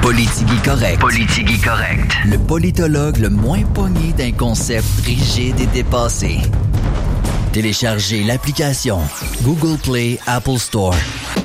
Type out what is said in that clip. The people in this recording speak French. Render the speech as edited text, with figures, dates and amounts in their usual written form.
Politigui correct. Politigui correct. Le politologue le moins pogné d'un concept rigide et dépassé. Téléchargez l'application Google Play, Apple Store.